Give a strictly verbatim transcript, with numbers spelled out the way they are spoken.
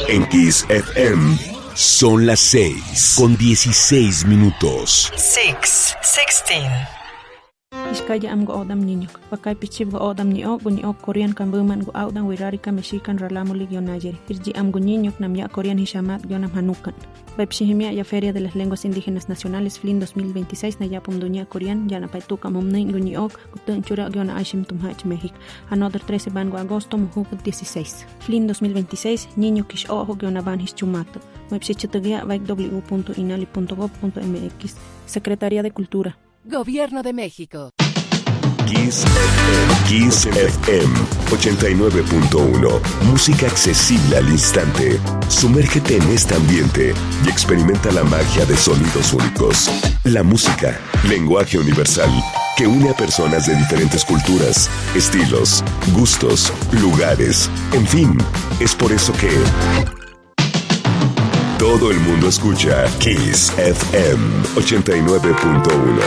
En Kiss F M son las seis con dieciséis minutos. Six, sixteen. Iskaya am go odam niño. Bakay pichib go odam ni o guni o Korean kan buman go odam wirari ka mexican ralamuli gionajeri. Irji am go niño nam ya Korean hishamat gionam hanukan. Baipshihimia ya Feria de las Lenguas Indígenas Nacionales F L I N dos mil veintiséis na ya pumduña Korean ya na paituka mumnay guni o gutun chura giona aishim tumhach México. Another trece ban go agosto muhuk dieciséis. F L I N dos mil veintiséis niño kish ojo giona ban hischumato. Baipshichatagia vaik w punto inali punto gov punto m x. Secretaría de Cultura. Gobierno de México. Kiss F M, Kiss F M ochenta y nueve punto uno. Música accesible al instante. Sumérgete en este ambiente y experimenta la magia de sonidos únicos. La música, lenguaje universal, que une a personas de diferentes culturas, estilos, gustos, lugares, en fin, es por eso que todo el mundo escucha Kiss F M ochenta y nueve punto uno.